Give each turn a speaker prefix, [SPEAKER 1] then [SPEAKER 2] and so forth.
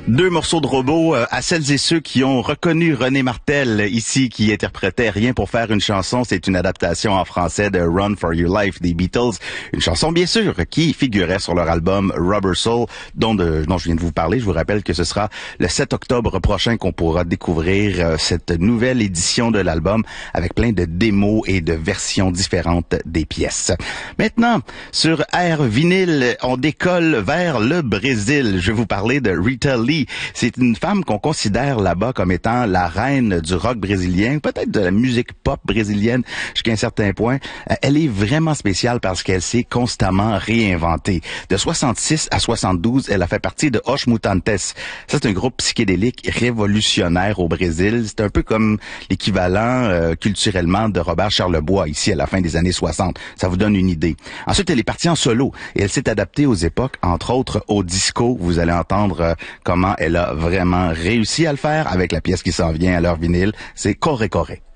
[SPEAKER 1] Deux morceaux de robots à celles et ceux qui ont reconnu René Martel ici, qui interprétait Rien pour faire une chanson. C'est une adaptation en français de Run for Your Life des Beatles. Une chanson, bien sûr, qui figurait sur leur album Rubber Soul, dont je viens de vous parler. Je vous rappelle que ce sera le 7 octobre prochain qu'on pourra découvrir cette nouvelle édition de l'album avec plein de démos et de versions différentes des pièces. Maintenant, sur Air Vinyle, on décolle vers le Brésil. Je vais vous parler de Rita Lee. C'est une femme qu'on considère là-bas comme étant la reine du rock brésilien, peut-être de la musique pop brésilienne jusqu'à un certain point. Elle est vraiment spéciale parce qu'elle s'est constamment réinventée. De 66 à 72, elle a fait partie de Os Mutantes. Ça, c'est un groupe psychédélique révolutionnaire au Brésil. C'est un peu comme l'équivalent culturellement de Robert Charlebois ici à la fin des années 60. Ça vous donne une idée. Ensuite, elle est partie en solo et elle s'est adaptée aux époques, entre autres au disco. Vous allez entendre comment elle a vraiment réussi à le faire avec la pièce qui s'en vient à leur vinyle. C'est Corre Corre.